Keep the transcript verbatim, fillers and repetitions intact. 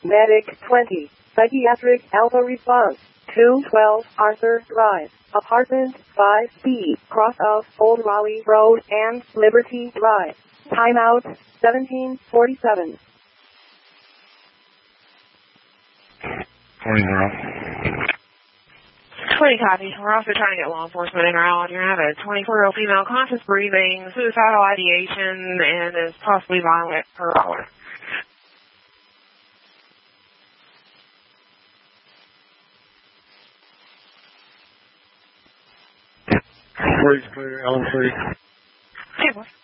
Medic twenty, Psychiatric Alpha Response, two twelve Arthur Drive, Apartment five B, cross of Old Raleigh Road and Liberty Drive. Timeout, seventeen forty-seven. twenty now. twenty copy. We're also trying to get law enforcement in around. You have a twenty-four-year-old female, conscious breathing, suicidal ideation, and is possibly violent per hour. Freeze clear, Ellen Free. Okay, boss.